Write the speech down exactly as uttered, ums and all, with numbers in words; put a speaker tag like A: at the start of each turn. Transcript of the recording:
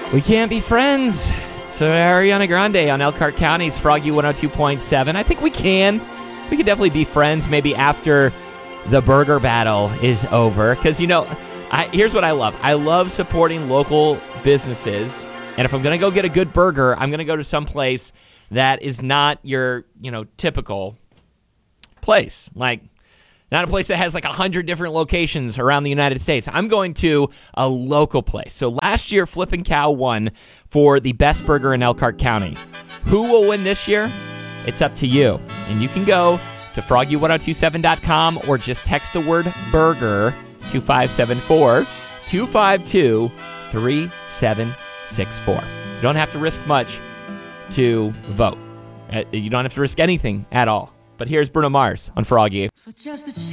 A: We can't be friends. So Ariana Grande on Elkhart County's Froggy one oh two point seven. I think we can. We can definitely be friends maybe after the burger battle is over. Because, you know, I, here's what I love. I love supporting local businesses. And if I'm going to go get a good burger, I'm going to go to some place that is not your, you know, typical place. Like, not a place that has like a hundred different locations around the United States. I'm going to a local place. So last year, Flippin' Cow won for the best burger in Elkhart County. Who will win this year? It's up to you. And you can go to froggy ten twenty-seven dot com or just text the word burger to five seven four, two five two, three seven six four. You don't have to risk much to vote. You don't have to risk anything at all. But here's Bruno Mars on Froggy. For just a